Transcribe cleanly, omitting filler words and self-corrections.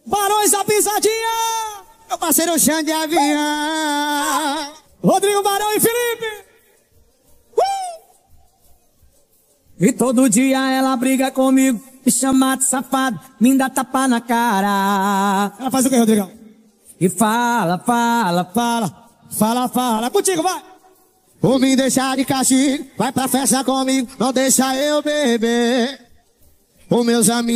Barões da Pisadinha. Meu parceiro Xande de Avião. Rodrigo Barão e Felipe. E todo dia ela briga comigo, me chama de safado, me dá tapa na cara. Ela faz o que, Rodrigão? E fala. Contigo, vai. Por me deixar de castigo, vai pra festa comigo, não deixa eu beber. Os meus amigos